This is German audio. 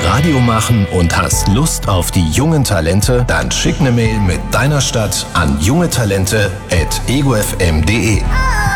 Radio machen und hast Lust auf die jungen Talente? Dann schick eine Mail mit deiner Stadt an jungetalente@egofm.de.